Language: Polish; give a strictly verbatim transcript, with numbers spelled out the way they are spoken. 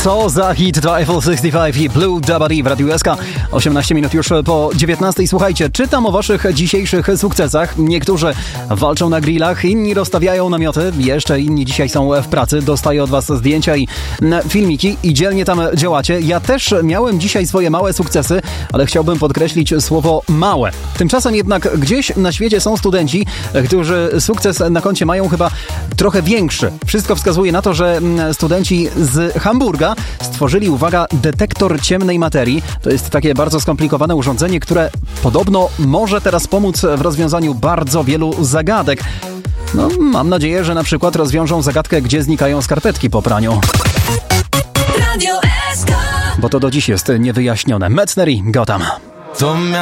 Co za hit, to Eiffel sześćdziesiąt pięć i Blue Dabadi w Radiu S K. osiemnaście minut już po dziewiętnastej. Słuchajcie, czytam o waszych dzisiejszych sukcesach. Niektórzy walczą na grillach, inni rozstawiają namioty, jeszcze inni dzisiaj są w pracy. Dostaję od was zdjęcia i filmiki i dzielnie tam działacie. Ja też miałem dzisiaj swoje małe sukcesy, ale chciałbym podkreślić słowo małe. Tymczasem jednak gdzieś na świecie są studenci, którzy sukces na koncie mają chyba trochę większy. Wszystko wskazuje na to, że studenci z Hamburga stworzyli, uwaga, detektor ciemnej materii. To jest takie bardzo skomplikowane urządzenie, które podobno może teraz pomóc w rozwiązaniu bardzo wielu zagadek. No, mam nadzieję, że na przykład rozwiążą zagadkę, gdzie znikają skarpetki po praniu. Radio S K. Bo to do dziś jest niewyjaśnione. Metzner i Gotham.